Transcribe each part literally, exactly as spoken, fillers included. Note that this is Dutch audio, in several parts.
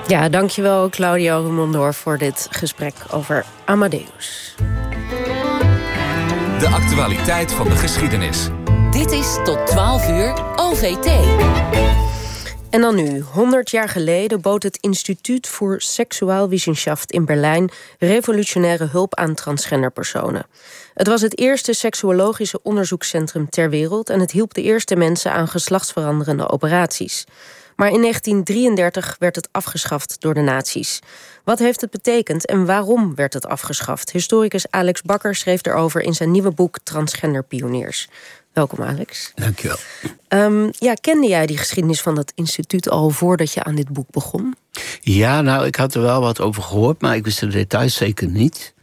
Ja, dankjewel Claudio Mondor voor dit gesprek over Amadeus. De actualiteit van de geschiedenis. Dit is tot twaalf uur O V T. En dan nu. honderd jaar geleden bood het Instituut voor Sexualwissenschaft in Berlijn revolutionaire hulp aan transgenderpersonen. Het was het eerste seksuologische onderzoekscentrum ter wereld en het hielp de eerste mensen aan geslachtsveranderende operaties. Maar in negentien drieëndertig werd het afgeschaft door de nazi's. Wat heeft het betekend en waarom werd het afgeschaft? Historicus Alex Bakker schreef erover in zijn nieuwe boek Transgenderpioniers. Welkom, Alex. Dank je wel. Um, ja, kende jij die geschiedenis van dat instituut al voordat je aan dit boek begon? Ja, nou, ik had er wel wat over gehoord, maar ik wist de details zeker niet.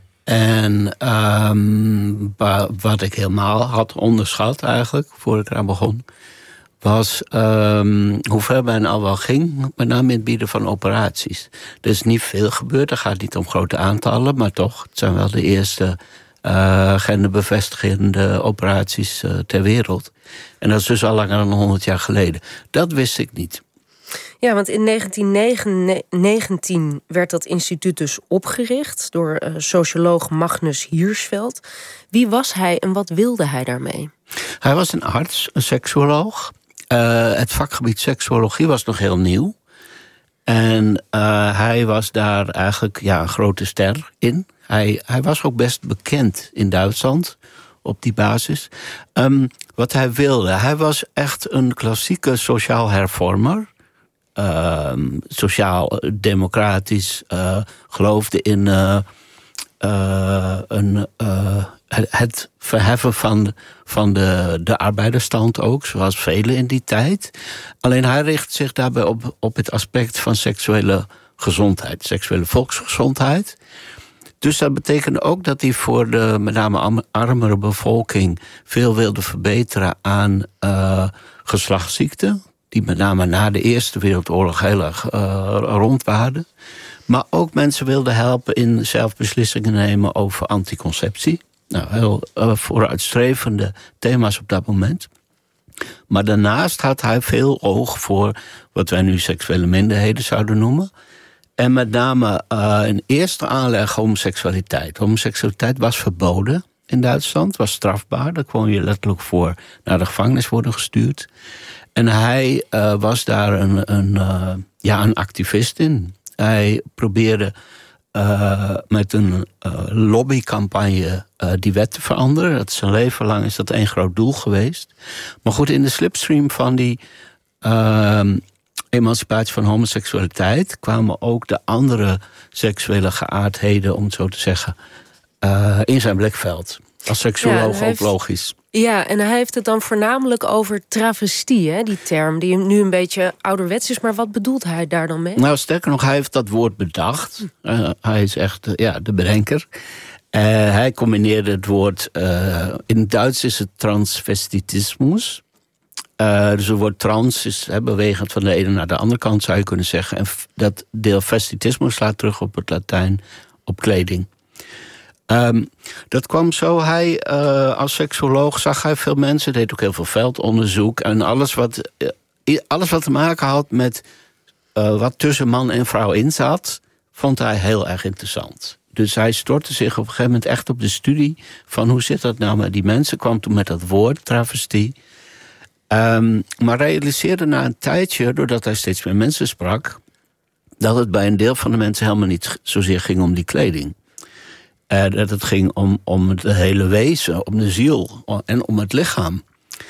En um, wat ik helemaal had onderschat eigenlijk, voor ik eraan begon, was um, hoe ver men al wel ging, met name in het bieden van operaties. Er is niet veel gebeurd, er gaat niet om grote aantallen, maar toch, het zijn wel de eerste Uh, genderbevestigende operaties uh, ter wereld. En dat is dus al langer dan honderd jaar geleden. Dat wist ik niet. Ja, want in negentien negentien werd dat instituut dus opgericht door uh, socioloog Magnus Hirschfeld. Wie was hij en wat wilde hij daarmee? Hij was een arts, een seksuoloog. Uh, het vakgebied seksuologie was nog heel nieuw. En uh, hij was daar eigenlijk ja, een grote ster in. Hij, hij was ook best bekend in Duitsland op die basis. Um, wat hij wilde, hij was echt een klassieke sociaal hervormer. Um, Sociaal-democratisch, uh, geloofde in uh, uh, een, uh, het verheffen van, van de, de arbeidersstand ook, zoals velen in die tijd. Alleen hij richt zich daarbij op, op het aspect van seksuele gezondheid, seksuele volksgezondheid. Dus dat betekende ook dat hij voor de met name armere bevolking veel wilde verbeteren aan uh, geslachtsziekten, die met name na de Eerste Wereldoorlog heel erg uh, rond waren. Maar ook mensen wilde helpen in zelf beslissingen nemen over anticonceptie. Nou, heel uh, vooruitstrevende thema's op dat moment. Maar daarnaast had hij veel oog voor wat wij nu seksuele minderheden zouden noemen. En met name uh, in eerste aanleg homoseksualiteit. Homoseksualiteit was verboden in Duitsland, was strafbaar. Daar kon je letterlijk voor naar de gevangenis worden gestuurd. En hij uh, was daar een, een, uh, ja, een activist in. Hij probeerde uh, met een uh, lobbycampagne uh, die wet te veranderen. Dat zijn leven lang is dat één groot doel geweest. Maar goed, in de slipstream van die Uh, emancipatie van homoseksualiteit kwamen ook de andere seksuele geaardheden, om het zo te zeggen, uh, in zijn blikveld. Als seksuoloog ja, ook logisch. Ja, en hij heeft het dan voornamelijk over travestie, hè, die term, die nu een beetje ouderwets is. Maar wat bedoelt hij daar dan mee? Nou, sterker nog, hij heeft dat woord bedacht. Uh, hij is echt uh, ja, de bedenker. Uh, hij combineerde het woord, uh, in het Duits is het transvestitismus. Uh, dus het woord trans is he, bewegend van de ene naar de andere kant, zou je kunnen zeggen. En f- dat deel vestitisme slaat terug op het Latijn, op kleding. Um, dat kwam zo, hij uh, als seksuoloog zag hij veel mensen, deed ook heel veel veldonderzoek. En alles wat, uh, alles wat te maken had met uh, wat tussen man en vrouw in zat, vond hij heel erg interessant. Dus hij stortte zich op een gegeven moment echt op de studie van hoe zit dat nou met die mensen. Kwam toen met dat woord, travestie. Um, maar realiseerde na een tijdje, doordat hij steeds meer mensen sprak, dat het bij een deel van de mensen helemaal niet zozeer ging om die kleding. Uh, dat het ging om, om het hele wezen, om de ziel en om het lichaam.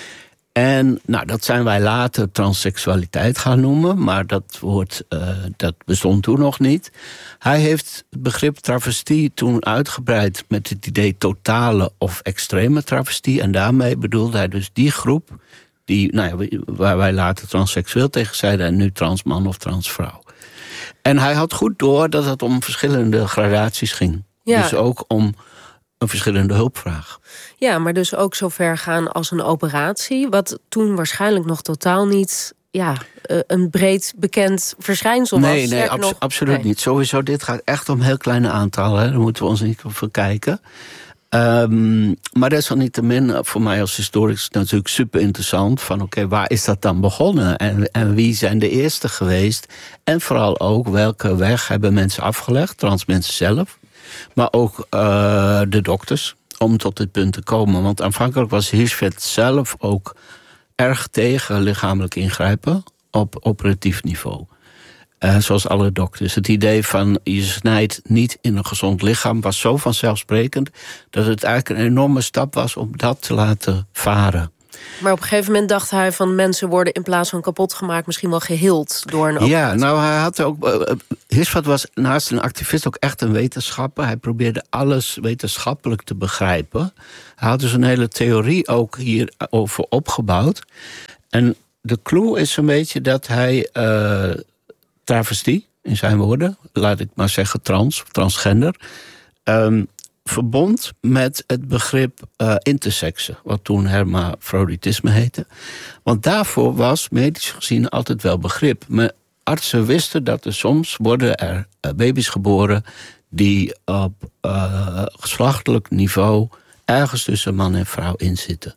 En nou, dat zijn wij later transseksualiteit gaan noemen, maar dat woord uh, dat bestond toen nog niet. Hij heeft het begrip travestie toen uitgebreid met het idee totale of extreme travestie. En daarmee bedoelde hij dus die groep die, nou ja, waar wij later transseksueel tegen zeiden en nu transman of transvrouw. En hij had goed door dat het om verschillende gradaties ging. Ja. Dus ook om een verschillende hulpvraag. Ja, maar dus ook zo ver gaan als een operatie, wat toen waarschijnlijk nog totaal niet ja, een breed bekend verschijnsel was. Nee, nee, abso- nog, absoluut nee. niet. Sowieso, dit gaat echt om heel kleine aantallen. Hè. Daar moeten we ons niet over kijken. Um, maar desalniettemin, voor mij als historicus natuurlijk super interessant. Van oké, okay, waar is dat dan begonnen? En, en wie zijn de eerste geweest? En vooral ook, welke weg hebben mensen afgelegd? Trans mensen zelf. Maar ook uh, de dokters, om tot dit punt te komen. Want aanvankelijk was Hirschfeld zelf ook erg tegen lichamelijk ingrijpen op operatief niveau. Uh, zoals alle dokters. Het idee van je snijdt niet in een gezond lichaam was zo vanzelfsprekend dat het eigenlijk een enorme stap was om dat te laten varen. Maar op een gegeven moment dacht hij van mensen worden in plaats van kapot gemaakt misschien wel geheeld door een operatie. Ja, nou hij had ook. Uh, Hirschfeld was naast een activist ook echt een wetenschapper. Hij probeerde alles wetenschappelijk te begrijpen. Hij had dus een hele theorie ook hierover opgebouwd. En de clue is een beetje dat hij Uh, travestie, in zijn woorden, laat ik maar zeggen trans, transgender, um, verbond met het begrip uh, interseksen, wat toen hermafroditisme heette. Want daarvoor was medisch gezien altijd wel begrip. Maar artsen wisten dat er soms worden er uh, baby's geboren die op uh, geslachtelijk niveau ergens tussen man en vrouw in zitten.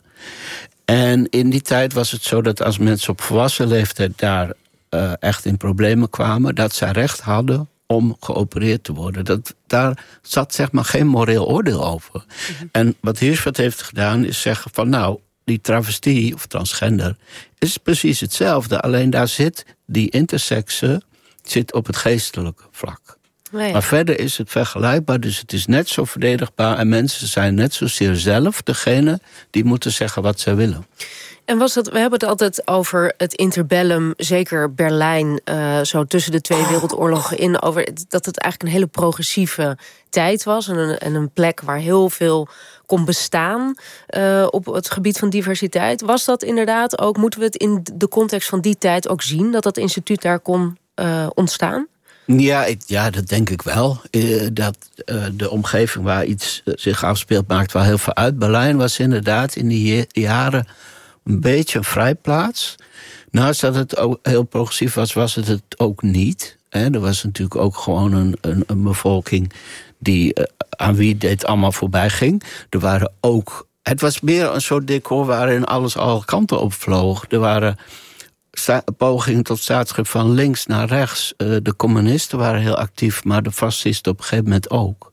En in die tijd was het zo dat als mensen op volwassen leeftijd daar Uh, echt in problemen kwamen, dat zij recht hadden om geopereerd te worden. Dat, daar zat zeg maar geen moreel oordeel over. Mm-hmm. En wat Hirschfeld heeft gedaan is zeggen van nou, die travestie of transgender is precies hetzelfde. Alleen daar zit die intersekse zit op het geestelijke vlak. Oh ja. Maar verder is het vergelijkbaar, dus het is net zo verdedigbaar en mensen zijn net zozeer zelf degene die moeten zeggen wat zij willen. En was dat, we hebben het altijd over het interbellum, zeker Berlijn, uh, zo tussen de twee wereldoorlogen in, over dat het eigenlijk een hele progressieve tijd was en een, en een plek waar heel veel kon bestaan uh, op het gebied van diversiteit. Was dat inderdaad ook, moeten we het in de context van die tijd ook zien, dat dat instituut daar kon uh, ontstaan? Ja, ik, ja, dat denk ik wel. Uh, dat uh, de omgeving waar iets uh, zich afspeelt maakt wel heel veel uit. Berlijn was inderdaad in die jaren een beetje een vrijplaats. Naast dat het ook heel progressief was, was het het ook niet. He, er was natuurlijk ook gewoon een, een, een bevolking die, uh, aan wie dit allemaal voorbij ging. Er waren ook. Het was meer een soort decor waarin alles alle kanten op vloog. Er waren sta- pogingen tot staatsgreep van links naar rechts. Uh, de communisten waren heel actief, maar de fascisten op een gegeven moment ook.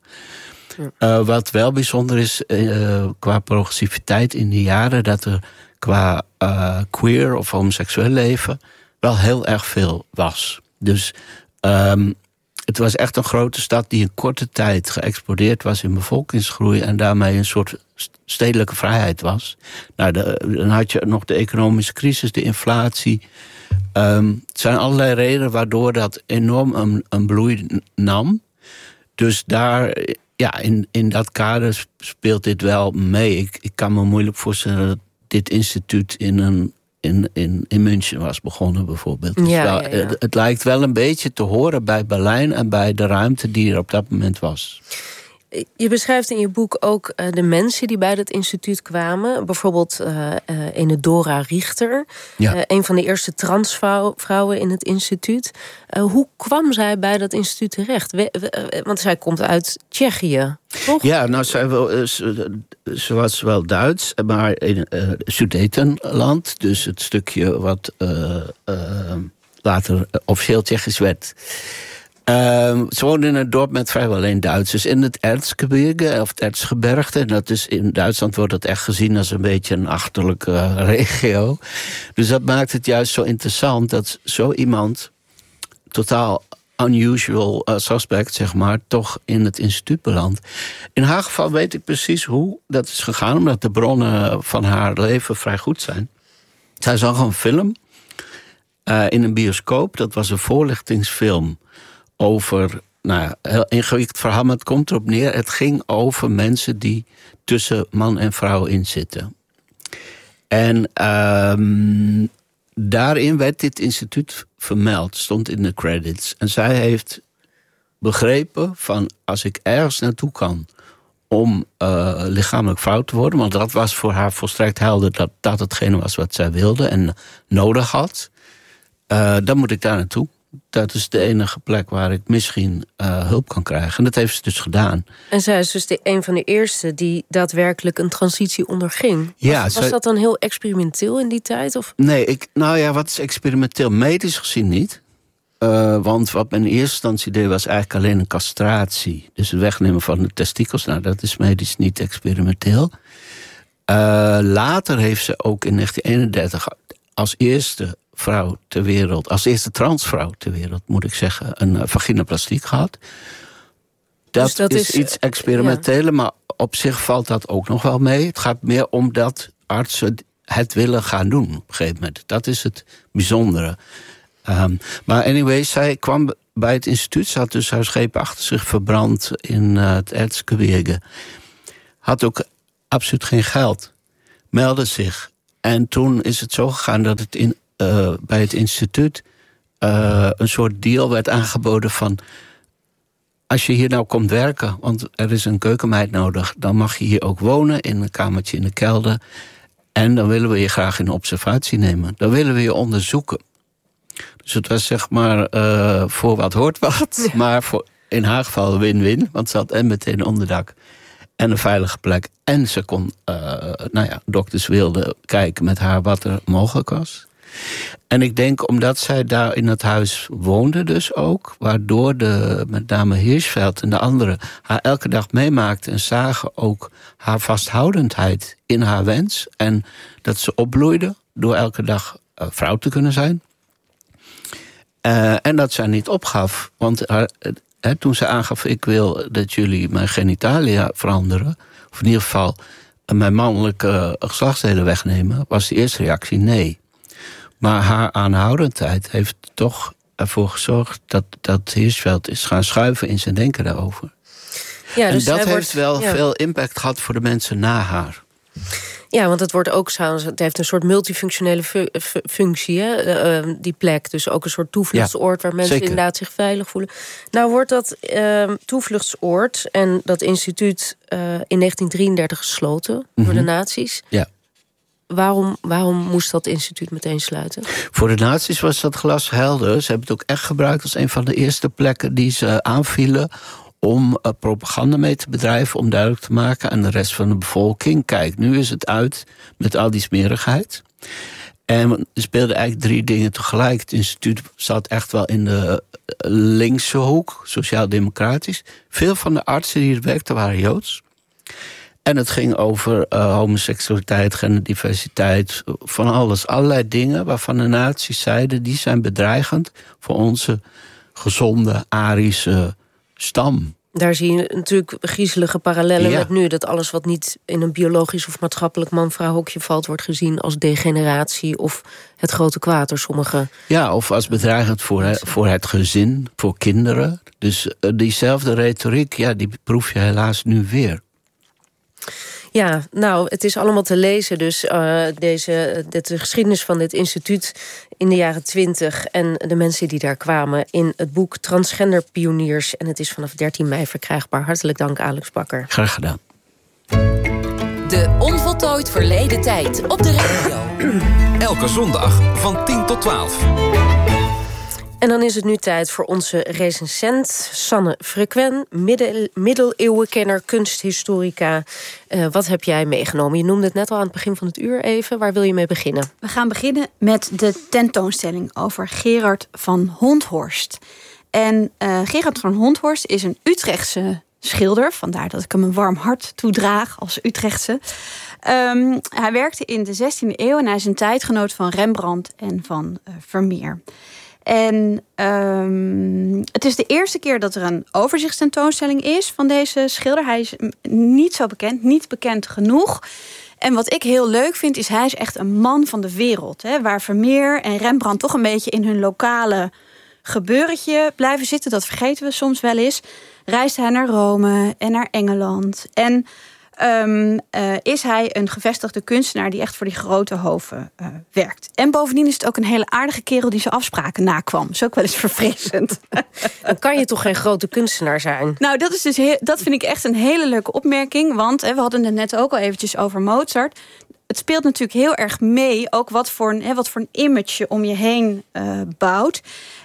Uh, wat wel bijzonder is uh, qua progressiviteit in die jaren, dat er qua uh, queer of homoseksueel leven wel heel erg veel was. Dus um, het was echt een grote stad die in korte tijd geëxplodeerd was in bevolkingsgroei en daarmee een soort stedelijke vrijheid was. Nou, de, dan had je nog de economische crisis, de inflatie. Um, het zijn allerlei redenen waardoor dat enorm een, een bloei nam. Dus daar, ja, in, in dat kader speelt dit wel mee. Ik, ik kan me moeilijk voorstellen dat dit instituut in, een, in, in, in München was begonnen bijvoorbeeld. Dus ja, wel, ja, ja. Het, het lijkt wel een beetje te horen bij Berlijn en bij de ruimte die er op dat moment was. Je beschrijft in je boek ook uh, de mensen die bij dat instituut kwamen. Bijvoorbeeld uh, uh, ene Dora Richter. Ja. Uh, een van de eerste transvrouwen in het instituut. Uh, hoe kwam zij bij dat instituut terecht? We, we, uh, want zij komt uit Tsjechië, toch? Ja, nou, zij wel, ze, ze was wel Duits, maar in uh, Sudetenland. Dus het stukje wat uh, uh, later officieel Tsjechisch werd. Uh, ze woonden in een dorp met vrijwel alleen Duitsers in het Erzgebirge, of het Erzgebergte. En dat is, in Duitsland wordt dat echt gezien als een beetje een achterlijke regio. Dus dat maakt het juist zo interessant dat zo iemand, totaal unusual uh, suspect, zeg maar, toch in het instituut belandt. In haar geval weet ik precies hoe dat is gegaan, omdat de bronnen van haar leven vrij goed zijn. Zij zag een film uh, in een bioscoop, dat was een voorlichtingsfilm over, nou, heel ingewikkeld verhaal, maar het komt erop neer. Het ging over mensen die tussen man en vrouw in zitten. En um, daarin werd dit instituut vermeld, stond in de credits. En zij heeft begrepen van, als ik ergens naartoe kan om uh, lichamelijk vrouw te worden, want dat was voor haar volstrekt helder dat dat hetgene was wat zij wilde en nodig had, uh, dan moet ik daar naartoe. dat is de enige plek waar ik misschien uh, hulp kan krijgen. En dat heeft ze dus gedaan. En zij is dus de, een van de eerste die daadwerkelijk een transitie onderging. Was, Ja, was zij... dat dan heel experimenteel in die tijd? Of? Nee, ik, nou ja, wat is experimenteel? Medisch gezien niet. Uh, want wat men in eerste instantie deed was eigenlijk alleen een castratie. Dus het wegnemen van de testikels. Nou, dat is medisch niet experimenteel. Uh, later heeft ze ook in negentien eenendertig als eerste vrouw ter wereld, als eerste transvrouw ter wereld, moet ik zeggen, een uh, vaginaplastiek gehad. Dat, dus dat is, is iets experimenteels, ja. Maar op zich valt dat ook nog wel mee. Het gaat meer om dat artsen het willen gaan doen op een gegeven moment. Dat is het bijzondere. Um, maar anyway, zij kwam bij het instituut. Ze had dus haar scheep achter zich verbrand in uh, het Erzgebirge. Had ook absoluut geen geld. Meldde zich. En toen is het zo gegaan dat het in, uh, bij het instituut uh, een soort deal werd aangeboden van, als je hier nou komt werken, want er is een keukenmeid nodig, dan mag je hier ook wonen in een kamertje in de kelder. En dan willen we je graag in observatie nemen. Dan willen we je onderzoeken. Dus het was zeg maar uh, voor wat hoort wat. Ja. Maar voor, in haar geval win-win. Want ze had en meteen onderdak en een veilige plek. En ze kon, uh, nou ja, dokters wilden kijken met haar wat er mogelijk was. En ik denk omdat zij daar in het huis woonde dus ook, waardoor de, met name Hirschfeld en de anderen haar elke dag meemaakten en zagen ook haar vasthoudendheid in haar wens. En dat ze opbloeide door elke dag uh, vrouw te kunnen zijn. Uh, en dat zij niet opgaf. Want haar, he, toen ze aangaf, ik wil dat jullie mijn genitalia veranderen, of in ieder geval mijn mannelijke geslachtsdelen wegnemen, was de eerste reactie nee. Maar haar aanhoudendheid heeft toch ervoor gezorgd dat, dat Hirschfeld is gaan schuiven in zijn denken daarover. Ja, dus en dat heeft wordt, wel ja. veel impact gehad voor de mensen na haar. Ja, want het wordt ook het heeft een soort multifunctionele fu- functie, hè? Uh, die plek. Dus ook een soort toevluchtsoord ja, waar mensen zeker. inderdaad zich veilig voelen. Nou wordt dat uh, toevluchtsoord en dat instituut uh, in negentien drieëndertig gesloten mm-hmm. door de nazi's. Ja. Waarom, waarom moest dat instituut meteen sluiten? Voor de nazi's was dat glashelder. Ze hebben het ook echt gebruikt als een van de eerste plekken die ze aanvielen om uh, propaganda mee te bedrijven, om duidelijk te maken aan de rest van de bevolking, kijk, nu is het uit met al die smerigheid. En er speelden eigenlijk drie dingen tegelijk. Het instituut zat echt wel in de linkse hoek, sociaal-democratisch. Veel van de artsen die er werkten waren Joods. En het ging over uh, homoseksualiteit, genderdiversiteit, van alles. Allerlei dingen waarvan de nazi's zeiden, die zijn bedreigend voor onze gezonde, arische stam. Daar zie je natuurlijk griezelige parallellen ja. met nu. Dat alles wat niet in een biologisch of maatschappelijk man-vrouw hokje valt, wordt gezien als degeneratie of het grote kwaad door sommigen. Ja, of als bedreigend voor, he, voor het gezin, voor kinderen. Dus uh, diezelfde retoriek, ja, die proef je helaas nu weer. Ja, nou, het is allemaal te lezen. Dus uh, deze, de, de geschiedenis van dit instituut in de jaren twintig en de mensen die daar kwamen in het boek Transgender Pioniers. En het is vanaf dertien mei verkrijgbaar. Hartelijk dank, Alex Bakker. Graag gedaan. De onvoltooid verleden tijd op de radio. Elke zondag van tien tot twaalf. En dan is het nu tijd voor onze recensent Sanne Frequen, middel, middeleeuwenkenner, kunsthistorica. Uh, wat heb jij meegenomen? Je noemde het net al aan het begin van het uur even. Waar wil je mee beginnen? We gaan beginnen met de tentoonstelling over Gerard van Honthorst. En uh, Gerard van Honthorst is een Utrechtse schilder. Vandaar dat ik hem een warm hart toedraag als Utrechtse. Um, hij werkte in de zestiende eeuw en hij is een tijdgenoot van Rembrandt en van uh, Vermeer. En um, het is de eerste keer dat er een overzichtstentoonstelling is van deze schilder. Hij is niet zo bekend, niet bekend genoeg. En wat ik heel leuk vind, is hij is echt een man van de wereld. Hè, waar Vermeer en Rembrandt toch een beetje in hun lokale gebeurtje blijven zitten. Dat vergeten we soms wel eens. Reist hij naar Rome en naar Engeland. En Um, uh, is hij een gevestigde kunstenaar die echt voor die grote hoven uh, werkt. En bovendien is het ook een hele aardige kerel die zijn afspraken nakwam. Dat is ook wel eens verfrissend. Dan kan je toch geen grote kunstenaar zijn? Nou, dat, is dus heel, dat vind ik echt een hele leuke opmerking. Want hè, we hadden het net ook al eventjes over Mozart. Het speelt natuurlijk heel erg mee, ook wat voor een, hè, wat voor een image je om je heen uh, bouwt.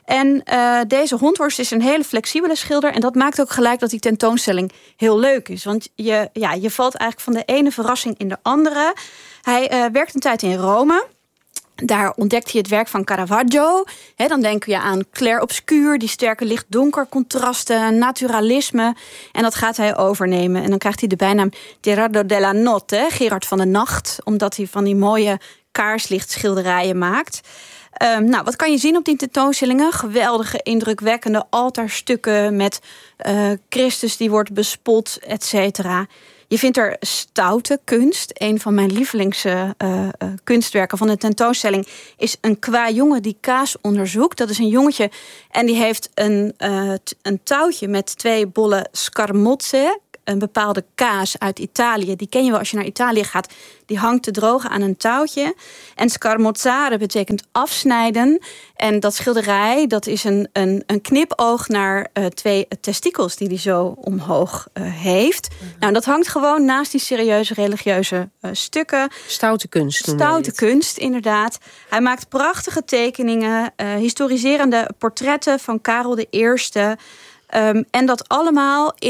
En uh, deze Honthorst is een hele flexibele schilder. En dat maakt ook gelijk dat die tentoonstelling heel leuk is. Want je, ja, je valt eigenlijk van de ene verrassing in de andere. Hij uh, werkt een tijd in Rome. Daar ontdekt hij het werk van Caravaggio. He, dan denk je aan clair-obscuur, die sterke licht-donker contrasten, naturalisme. En dat gaat hij overnemen. En dan krijgt hij de bijnaam Gerardo della Notte, Gerard van de Nacht, omdat hij van die mooie kaarslichtschilderijen maakt. Um, nou, wat kan je zien op die tentoonstellingen? Geweldige, indrukwekkende altaarstukken met uh, Christus die wordt bespot, et cetera. Je vindt er stoute kunst. Een van mijn lievelings uh, uh, kunstwerken van de tentoonstelling is een kwajongen die kaas onderzoekt. Dat is een jongetje en die heeft een, uh, t- een touwtje met twee bolle scamorze, een bepaalde kaas uit Italië. Die ken je wel als je naar Italië gaat. Die hangt te drogen aan een touwtje. En scarmozzare betekent afsnijden. En dat schilderij, dat is een, een, een knipoog naar uh, twee testikels die hij zo omhoog uh, heeft. Mm-hmm. Nou, dat hangt gewoon naast die serieuze religieuze uh, stukken. Stoute kunst. Stoute kunst, inderdaad. Hij maakt prachtige tekeningen, uh, historiserende portretten van Karel de Eerste. Um, en dat allemaal in